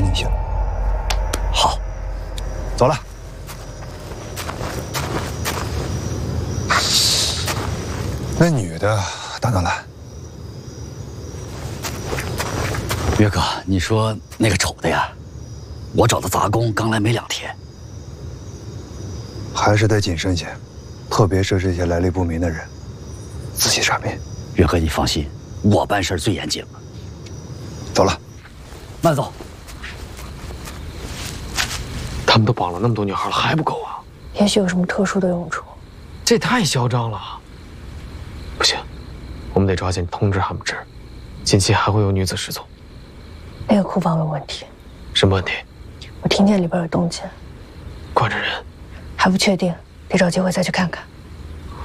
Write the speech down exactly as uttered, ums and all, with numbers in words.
一下。 好， 走了。那女的打哪来？ 岳哥，你说那个丑的呀？我找的杂工刚来没两天。 还是得谨慎些，特别是这些来历不明的人，仔细查遍。 岳哥，你放心，我办事最严谨了。 走了， 慢走。 他们都绑了那么多女孩了，还不够啊？ 也许有什么特殊的用处。 这太嚣张了！不行，我们得抓紧通知哈姆支，近期还会有女子失踪。 那个库房有问题。 什么问题？ 我听见里边有动静。 关着人。 还不确定，得找机会再去看看。